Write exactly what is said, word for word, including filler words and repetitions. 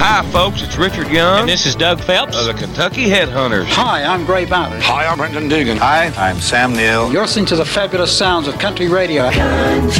Hi, folks. It's Richard Young. And this is Doug Phelps of the Kentucky Headhunters. Hi, I'm Gray Ballard. Hi, I'm Brendan Dugan. Hi, I'm Sam Neill. You're listening to the fabulous sounds of country radio.